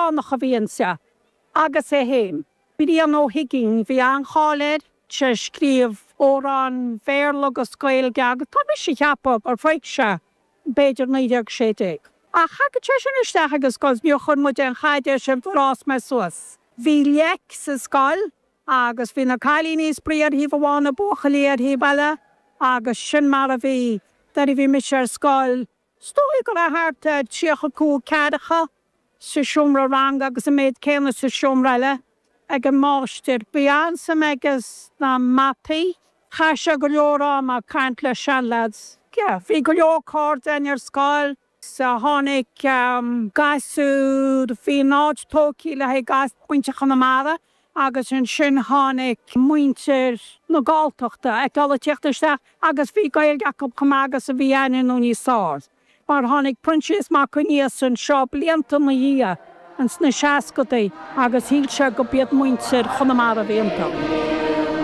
fánach a bhíonn se. Agus é héin. Bhí an ó higging, bhí an cháléir, se scríomh órán bhéirla agus Gaeilge agus tá bhí sé cheappa ar feic se beidir 1960. A chagad te sin isteach agus cos bhí chun muid an chaidir sin rás me suas. Bhí leic sa scoil agus bhí na cailí níos bríar hí bháinna buchaléir hí baile agus sin mar a bhí dar bhí mis ar scoil stói go a harta tíocha cú ceadacha sa siomra rang agus a méid céanna sa siomraile ag an máistir bhí ansam agus na mapi chaise go leorá má caint le sean lads. Bhí go leor cór in ar scoil sa tháinig gasú bhí náid tócí le gas pointeach na mara agus an sin tháinig muintir na gáilteachta ag dal teachtarteach agus bhí Gaeilge go agus a bhí ann ó níos sáir. Mar tháinig Princess Macunias an seo blianta na dhia an sna seascadaí agus híl se go bead muintir chun na mara bhéanta.